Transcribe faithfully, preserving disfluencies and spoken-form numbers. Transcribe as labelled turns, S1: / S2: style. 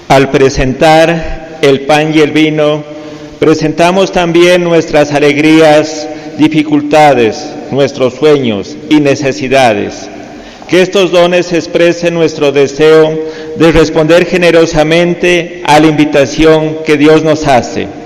S1: Al presentar el pan y el vino, presentamos también nuestras alegrías, dificultades, nuestros sueños y necesidades. Que estos dones expresen nuestro deseo de responder generosamente a la invitación que Dios nos hace.